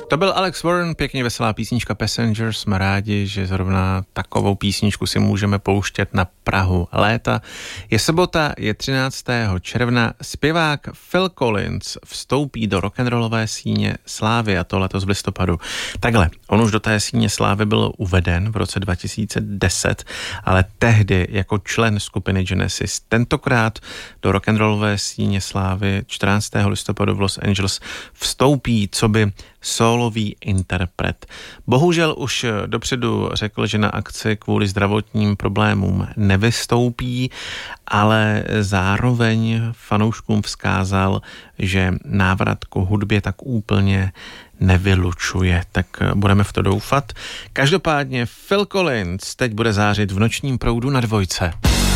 To byl Alex Warren, pěkně veselá písnička Passengers. Jsme rádi, že zrovna takovou písničku si můžeme pouštět na prahu léta. Je sobota, je 13. června. Zpěvák Phil Collins vstoupí do rock'n'rollové síně slávy, a to letos v listopadu. Takhle, on už do té síně slávy byl uveden v roce 2010, ale tehdy jako člen skupiny Genesis. Tentokrát do rock'n'rollové síně slávy 14. listopadu v Los Angeles vstoupí coby sólový interpret. Bohužel už dopředu řekl, že na akci kvůli zdravotním problémům nevystoupí, ale zároveň fanouškům vzkázal, že návrat k hudbě tak úplně nevylučuje. Tak budeme v to doufat. Každopádně Phil Collins teď bude zářit v nočním proudu na Dvojce.